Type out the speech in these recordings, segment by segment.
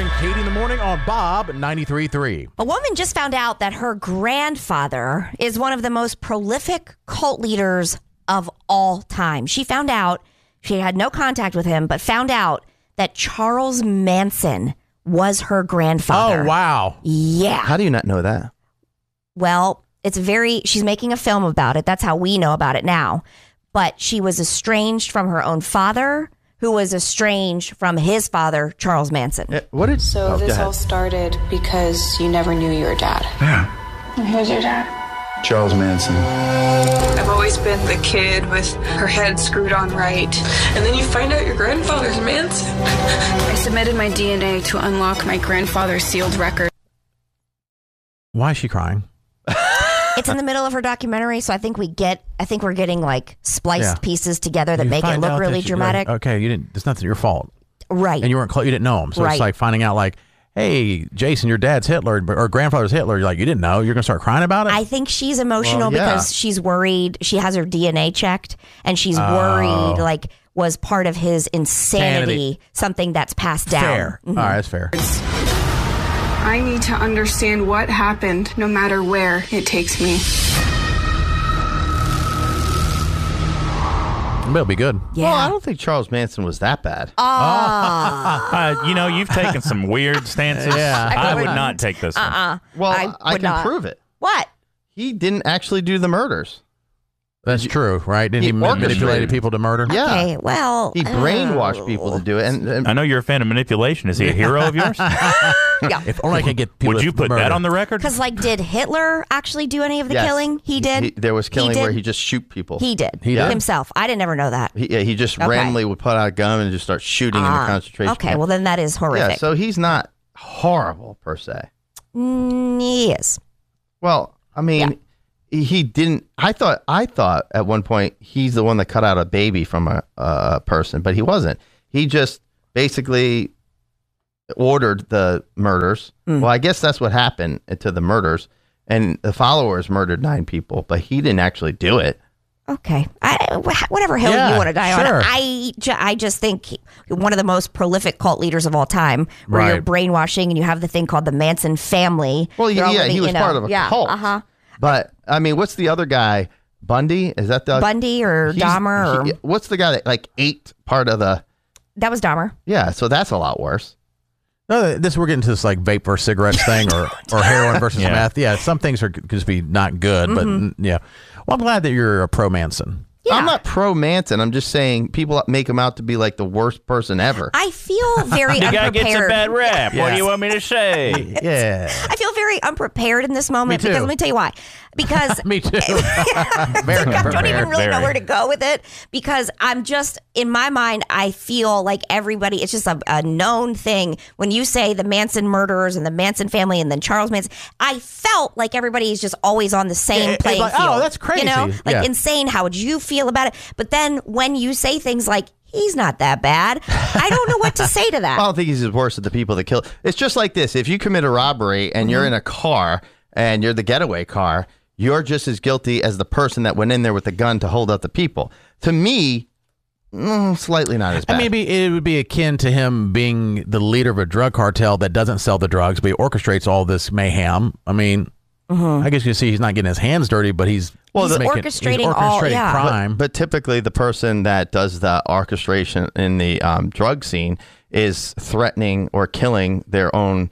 and Katie in the morning on Bob 93.3. A woman just found out that her grandfather is one of the most prolific cult leaders of all time. She found out, she had no contact with him, but found out that Charles Manson was her grandfather. Oh, wow. Yeah. How do you not know that? Well, she's making a film about it. That's how we know about it now. But she was estranged from her own father, who was estranged from his father, Charles Manson. This all started because you never knew your dad. Yeah. Who's your dad? Charles Manson. I've always been the kid with her head screwed on right. And then you find out your grandfather's Manson. I submitted my DNA to unlock my grandfather's sealed record. Why is she crying? It's in the middle of her documentary, so I think we're getting like spliced pieces together that make it look really dramatic. Okay, it's not your fault. Right. And you weren't close, you didn't know him. So Right. it's like finding out like, hey, Jason, your dad's Hitler or grandfather's Hitler. You're like, you didn't know. You're going to start crying about it? I think she's emotional because she's worried. She has her DNA checked, and she's worried like was part of his insanity something that's passed down. Fair. Mm-hmm. All right, that's fair. I need to understand what happened, no matter where it takes me. It'll be good. Yeah. Well, I don't think Charles Manson was that bad. You've taken some weird stances. Yeah. I would not take this one. Well, I would can not. prove it. What? He didn't actually do the murders. That's true, right? Didn't he he manipulate orchestrated people to murder? Yeah. Okay, well, He brainwashed people to do it. And I know you're a fan of manipulation. Is he a hero of yours? yeah. If only I could get people Would you to put murder. that on the record? Because, like, did Hitler actually do any of the yes, killing? He did. There was killing did? where he just shoot people. He did. He did? Himself. I didn't ever know that. He just randomly would put out a gun and just start shooting in the concentration Okay, camp. well, then that is horrific. Yeah, so he's not horrible per se. He is. Well, I mean, he didn't. I thought at one point he's the one that cut out a baby from a person, but he wasn't. He just basically ordered the murders. Well, I guess that's what happened to the murders, and the followers murdered 9 people, but he didn't actually do it. Okay. Whatever hill Yeah, you want to die sure. on. I just think one of the most prolific cult leaders of all time, where you're Right. brainwashing and you have the thing called the Manson family. Well, They're all yeah, living, he was part of a cult. Uh-huh. But I mean, what's the other guy? Bundy? Is that the Bundy or Dahmer? what's the guy that like ate part of the? That was Dahmer. Yeah, so that's a lot worse. No, we're getting to this like vape versus cigarettes thing or heroin versus Yeah. meth. Yeah, some things are could just be not good, but yeah. Well, I'm glad that you're a pro Manson. Yeah. I'm not pro Manson. I'm just saying people make him out to be like the worst person ever. I feel very The guy unprepared. gets a bad rap. What Yeah. do you want me to say? Yeah. I feel very unprepared in this moment Me too. because let me tell you why. Because Me too. Very I don't even really know Very. where to go with it because I'm just, in my mind, I feel like everybody, it's just a known thing. When you say the Manson murderers and the Manson family and then Charles Manson, I felt like everybody is just always on the same it's playing like, field. oh, that's crazy. You know, like Yeah. insane. How would you feel about it? But then when you say things like, he's not that bad, I don't know what to say to that. I don't think he's as worse as the people that kill. It's just like this. If you commit a robbery and you're in a car and you're the getaway car, you're just as guilty as the person that went in there with the gun to hold up the people. To me, slightly not as bad. And maybe it would be akin to him being the leader of a drug cartel that doesn't sell the drugs, but he orchestrates all this mayhem. I mean, I guess you see he's not getting his hands dirty, but he's orchestrating all- yeah. crime. But typically the person that does the orchestration in the drug scene is threatening or killing their own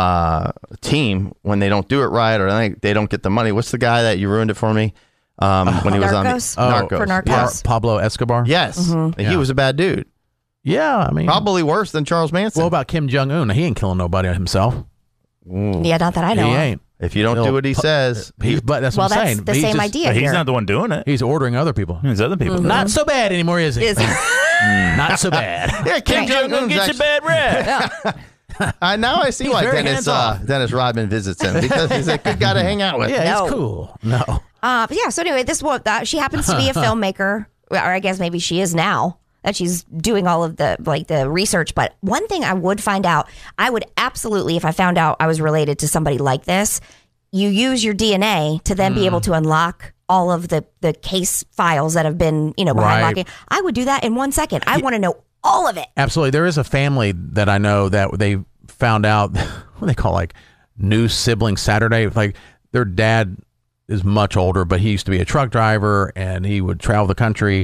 team when they don't do it right or they don't get the money. What's the guy that you ruined it for me when he was on Narcos? Narcos? For Narcos. Pablo Escobar. Yes. He was a bad dude. Yeah, I mean, Probably worse than Charles Manson. What about Kim Jong Un? He ain't killing nobody himself. Yeah, not that I know He of. ain't. If you don't do what he says, But that's Well, what I'm that's saying. the He's same just- idea But he's here. not the one doing it. He's ordering other people. There's other people. Not so bad anymore, is he? Is he? Not so bad. yeah, Kim Jong Un Get your bad rap. now I see He's why very Dennis hands-off. Dennis Rodman visits him because he's a good guy to hang out with. Yeah, No. he's cool. No. But yeah, so anyway, she happens to be a filmmaker, or I guess maybe she is now, that she's doing all of the research. But one thing I would find out, I would absolutely, if I found out I was related to somebody like this, you use your DNA to then be able to unlock all of the case files that have been, behind Right. locking. I would do that in 1 second. I want to know all of it. Absolutely. There is a family that I know that they found out what they call like new sibling Saturday. Like their dad is much older, but he used to be a truck driver and he would travel the country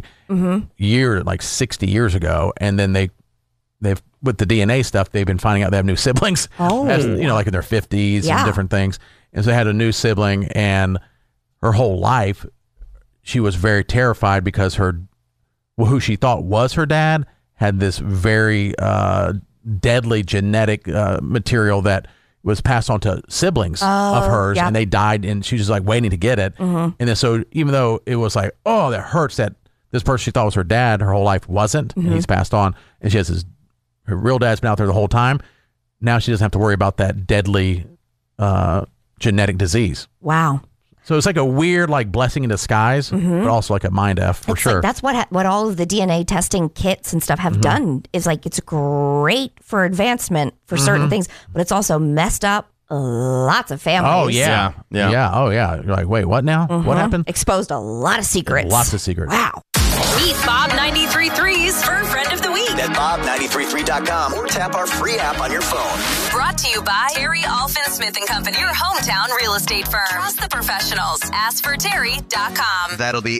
like 60 years ago. And then they've with the DNA stuff, they've been finding out they have new siblings. As, like in their 50s and different things. And so they had a new sibling, and her whole life she was very terrified because who she thought was her dad had this very deadly genetic material that was passed on to siblings of hers, and they died, and she was just like waiting to get it. And then so even though it was like, oh, that hurts that this person she thought was her dad her whole life wasn't, and he's passed on, and she has her real dad's been out there the whole time. Now she doesn't have to worry about that deadly genetic disease. Wow. So it's like a weird like blessing in disguise, but also like a mind F for sure. Like, that's what all of the DNA testing kits and stuff have done is like it's great for advancement for certain things, but it's also messed up lots of families. Oh yeah. Oh yeah. You're like, wait, what now? What happened? Exposed a lot of secrets. Lots of secrets. Wow. Meet Bob 93.3's Fur Friend of the Week at bob933.com or tap our free app on your phone. Brought to you by Terry Alfin Smith & Company, your hometown real estate firm. Trust the professionals. AskForTerry.com. That'll be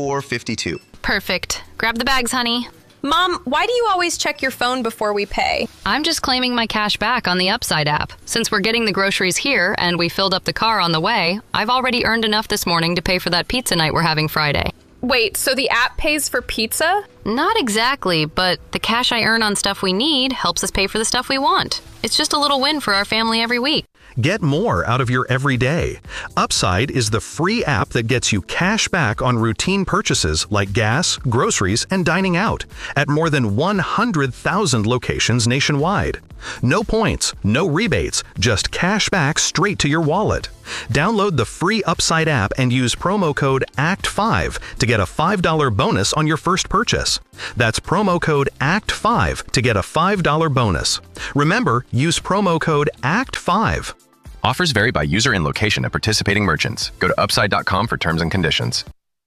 8452. Perfect. Grab the bags, honey. Mom, why do you always check your phone before we pay? I'm just claiming my cash back on the Upside app. Since we're getting the groceries here and we filled up the car on the way, I've already earned enough this morning to pay for that pizza night we're having Friday. Wait, so the app pays for pizza? Not exactly, but the cash I earn on stuff we need helps us pay for the stuff we want. It's just a little win for our family every week. Get more out of your everyday. Upside is the free app that gets you cash back on routine purchases like gas, groceries, and dining out at more than 100,000 locations nationwide. No points, no rebates, just cash back straight to your wallet. Download the free Upside app and use promo code ACT5 to get a $5 bonus on your first purchase. That's promo code ACT5 to get a $5 bonus. Remember, use promo code ACT5. Offers vary by user and location at participating merchants. Go to upside.com for terms and conditions.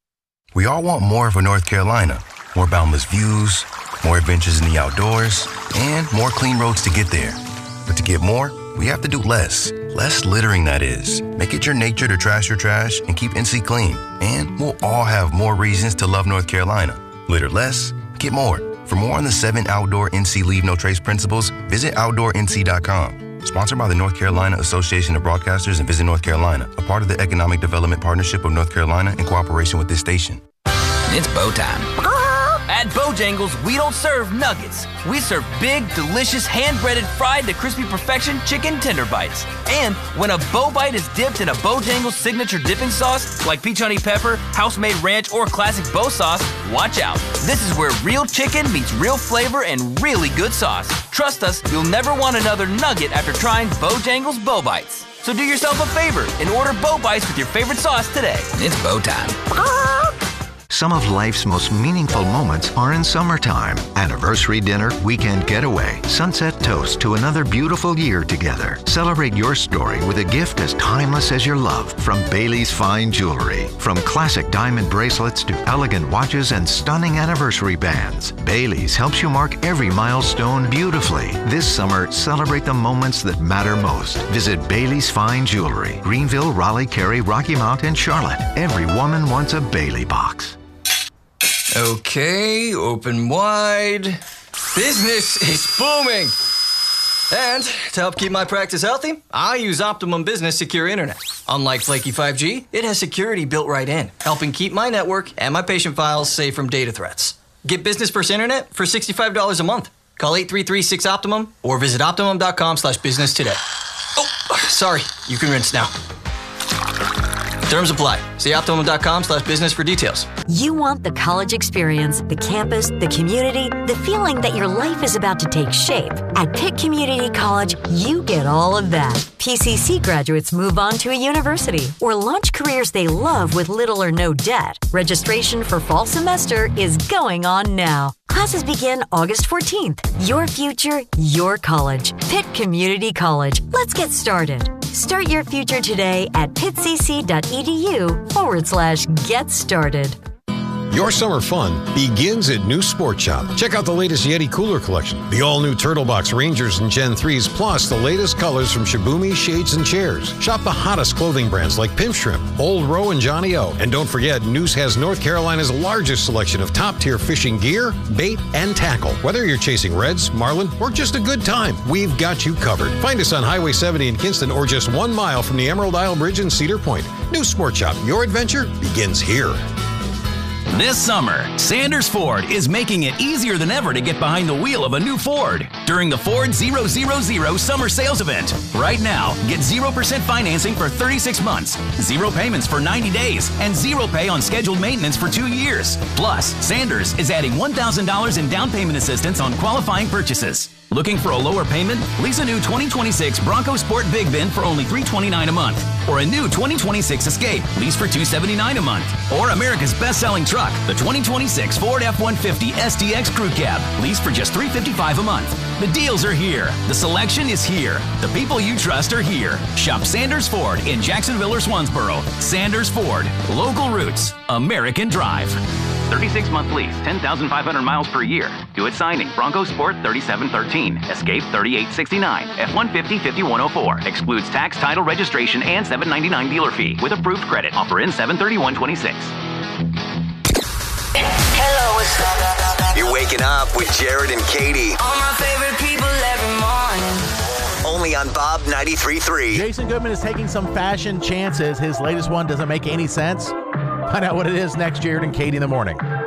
We all want more of a North Carolina. More boundless views, more adventures in the outdoors, and more clean roads to get there. But to get more, we have to do less. Less littering, that is. Make it your nature to trash your trash and keep NC clean. And we'll all have more reasons to love North Carolina. Litter less, get more. For more on the 7 Outdoor NC Leave No Trace principles, visit OutdoorNC.com. Sponsored by the North Carolina Association of Broadcasters and Visit North Carolina, a part of the Economic Development Partnership of North Carolina in cooperation with this station. It's bow time. At Bojangles, we don't serve nuggets. We serve big, delicious, hand-breaded, fried to crispy perfection chicken tender bites. And when a bow bite is dipped in a Bojangles signature dipping sauce, like peach honey pepper, house-made ranch, or classic bow sauce, watch out. This is where real chicken meets real flavor and really good sauce. Trust us, you'll never want another nugget after trying Bojangles Bow Bites. So do yourself a favor and order Bow Bites with your favorite sauce today. It's bow time. Some of life's most meaningful moments are in summertime. Anniversary dinner, weekend getaway, sunset toast to another beautiful year together. Celebrate your story with a gift as timeless as your love from Bailey's Fine Jewelry. From classic diamond bracelets to elegant watches and stunning anniversary bands, Bailey's helps you mark every milestone beautifully. This summer, celebrate the moments that matter most. Visit Bailey's Fine Jewelry, Greenville, Raleigh, Cary, Rocky Mount, and Charlotte. Every woman wants a Bailey box. Okay, open wide. Business is booming. And to help keep my practice healthy, I use Optimum Business Secure Internet. Unlike flaky 5G, it has security built right in, helping keep my network and my patient files safe from data threats. Get Business First Internet for $65 a month. Call 833-6-OPTIMUM or visit optimum.com/business today. Oh, sorry, you can rinse now. Terms apply. See optimum.com/business for details. You want the college experience, the campus, the community, the feeling that your life is about to take shape. At Pitt Community College, you get all of that. PCC graduates move on to a university or launch careers they love with little or no debt. Registration for fall semester is going on now. Classes begin August 14th. Your future, your college. Pitt Community College. Let's get started. Start your future today at pittcc.edu/get started. Your summer fun begins at New Sport Shop. Check out the latest Yeti cooler collection, the all-new Turtle Box Rangers and Gen 3s, plus the latest colors from Shibumi Shades and Chairs. Shop the hottest clothing brands like Pimp Shrimp, Old Row, and Johnny O. And don't forget, Noose has North Carolina's largest selection of top-tier fishing gear, bait, and tackle. Whether you're chasing reds, marlin, or just a good time, we've got you covered. Find us on Highway 70 in Kinston or just 1 mile from the Emerald Isle Bridge in Cedar Point. New Sport Shop. Your adventure begins here. This summer, Sanders Ford is making it easier than ever to get behind the wheel of a new Ford during the Ford 000 Summer Sales Event. Right now, get 0% financing for 36 months, 0 payments for 90 days, and 0 pay on scheduled maintenance for 2 years. Plus, Sanders is adding $1,000 in down payment assistance on qualifying purchases. Looking for a lower payment? Lease a new 2026 Bronco Sport Big Bin for only $329 a month. Or a new 2026 Escape, lease for $279 a month. Or America's best-selling truck, the 2026 Ford F-150 STX Crew Cab, lease for just $355 a month. The deals are here. The selection is here. The people you trust are here. Shop Sanders Ford in Jacksonville or Swansboro. Sanders Ford. Local roots. American drive. 36-month lease, 10,500 miles per year. Do it signing. Bronco Sport 3713. Escape 3869. F-150 5104. Excludes tax, title, registration, and $799 dealer fee. With approved credit. Offer in 7/31/26. Hello, what's up? You're waking up with Jared and Katie. All my favorite people every morning. Only on Bob 93.3. Jason Goodman is taking some fashion chances. His latest one doesn't make any sense. Find out what it is next, Jared and Katie in the morning.